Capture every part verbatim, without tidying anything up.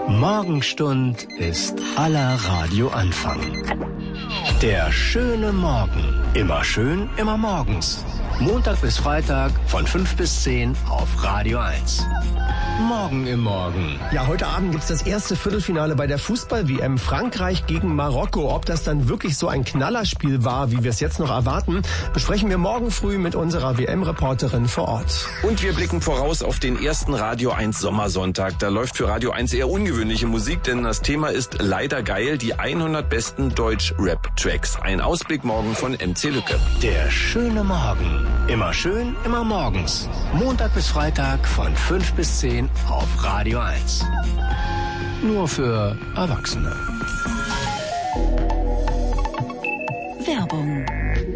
Morgenstund ist aller Radioanfang. Der schöne Morgen. Immer schön, immer morgens. Montag bis Freitag von fünf bis zehn auf Radio eins. Morgen im Morgen. Ja, heute Abend gibt's das erste Viertelfinale bei der Fußball-W M. Frankreich gegen Marokko. Ob das dann wirklich so ein Knallerspiel war, wie wir es jetzt noch erwarten, besprechen wir morgen früh mit unserer W M-Reporterin vor Ort. Und wir blicken voraus auf den ersten Radio eins Sommersonntag. Da läuft für Radio eins eher ungewöhnliche Musik, denn das Thema ist leider geil, die hundert besten Deutsch-Rap-Tracks. Ein Ausblick morgen von M C Lücke. Der schöne Morgen. Immer schön, immer morgens. Montag bis Freitag von fünf bis zehn auf Radio eins. Nur für Erwachsene. Werbung.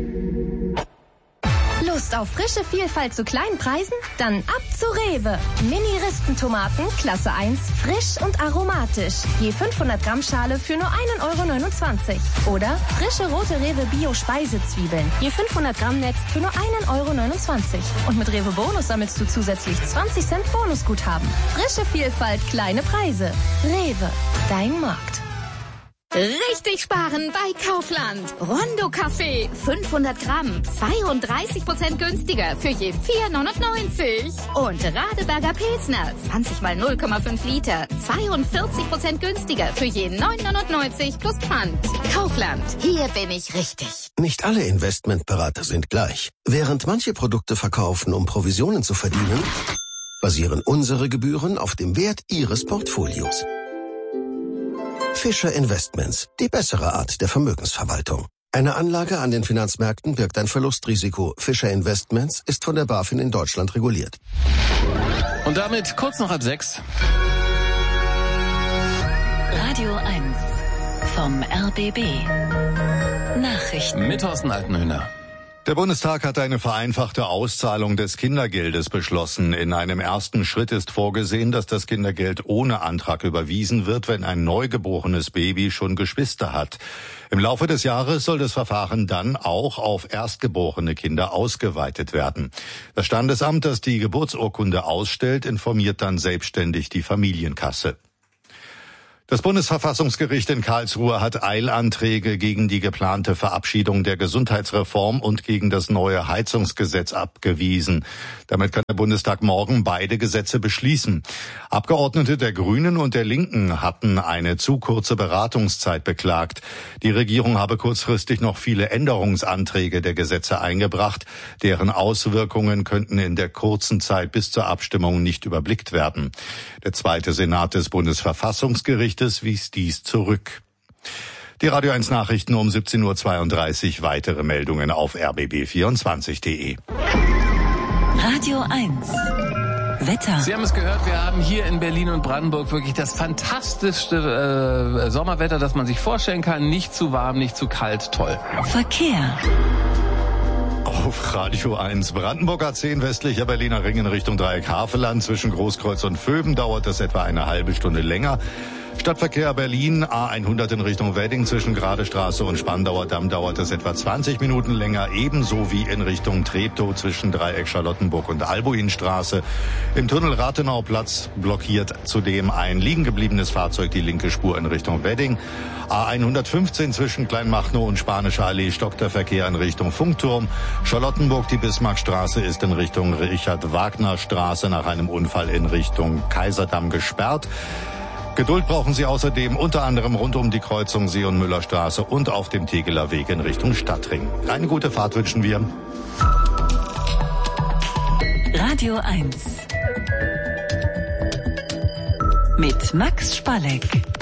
Lust auf frische Vielfalt zu kleinen Preisen? Dann ab zu Rewe. Mini-Ristentomaten, Klasse eins, frisch und aromatisch. Je fünfhundert Gramm Schale für nur ein Euro neunundzwanzig. Oder frische rote Rewe Bio-Speisezwiebeln. Je fünfhundert Gramm Netz für nur ein Euro neunundzwanzig. Und mit Rewe Bonus sammelst du zusätzlich zwanzig Cent Bonusguthaben. Frische Vielfalt, kleine Preise. Rewe, dein Markt. Richtig sparen bei Kaufland. Rondo Kaffee, fünfhundert Gramm, zweiunddreißig Prozent günstiger für je vier neunundneunzig. Und Radeberger Pilsner, zwanzig mal null Komma fünf Liter, zweiundvierzig Prozent günstiger für je neun neunundneunzig plus Pfand. Kaufland, hier bin ich richtig. Nicht alle Investmentberater sind gleich. Während manche Produkte verkaufen, um Provisionen zu verdienen, basieren unsere Gebühren auf dem Wert Ihres Portfolios. Fischer Investments, die bessere Art der Vermögensverwaltung. Eine Anlage an den Finanzmärkten birgt ein Verlustrisiko. Fischer Investments ist von der BaFin in Deutschland reguliert. Und damit kurz noch ab sechs. Radio eins vom R B B. Nachrichten. Mit Thorsten Altenhöhner. Der Bundestag hat eine vereinfachte Auszahlung des Kindergeldes beschlossen. In einem ersten Schritt ist vorgesehen, dass das Kindergeld ohne Antrag überwiesen wird, wenn ein neugeborenes Baby schon Geschwister hat. Im Laufe des Jahres soll das Verfahren dann auch auf erstgeborene Kinder ausgeweitet werden. Das Standesamt, das die Geburtsurkunde ausstellt, informiert dann selbstständig die Familienkasse. Das Bundesverfassungsgericht in Karlsruhe hat Eilanträge gegen die geplante Verabschiedung der Gesundheitsreform und gegen das neue Heizungsgesetz abgewiesen. Damit kann der Bundestag morgen beide Gesetze beschließen. Abgeordnete der Grünen und der Linken hatten eine zu kurze Beratungszeit beklagt. Die Regierung habe kurzfristig noch viele Änderungsanträge der Gesetze eingebracht. Deren Auswirkungen könnten in der kurzen Zeit bis zur Abstimmung nicht überblickt werden. Der zweite Senat des Bundesverfassungsgerichts wies dies zurück. Die Radio eins Nachrichten um siebzehn Uhr zweiunddreißig. Weitere Meldungen auf r b b vierundzwanzig punkt de. Radio eins. Wetter. Sie haben es gehört, wir haben hier in Berlin und Brandenburg wirklich das fantastischste äh, Sommerwetter, das man sich vorstellen kann. Nicht zu warm, nicht zu kalt, toll. Verkehr. Auf Radio eins. Brandenburger zehn, westlicher Berliner Ring in Richtung Dreieck Havelland. Zwischen Großkreuz und Vöben dauert es etwa eine halbe Stunde länger. Stadtverkehr Berlin, A hundert in Richtung Wedding, zwischen Gradestraße und Spandauer Damm dauert es etwa zwanzig Minuten länger, ebenso wie in Richtung Treptow zwischen Dreieck Charlottenburg und Albuinstraße. Im Tunnel Rathenauplatz blockiert zudem ein liegen gebliebenes Fahrzeug die linke Spur in Richtung Wedding. A hundertfünfzehn zwischen Kleinmachnow und Spanische Allee stockt der Verkehr in Richtung Funkturm. Charlottenburg, die Bismarckstraße ist in Richtung Richard-Wagner-Straße nach einem Unfall in Richtung Kaiserdamm gesperrt. Geduld brauchen Sie außerdem unter anderem rund um die Kreuzung See- und Müllerstraße und auf dem Tegeler Weg in Richtung Stadtring. Eine gute Fahrt wünschen wir. Radio eins. Mit Max Spalleck.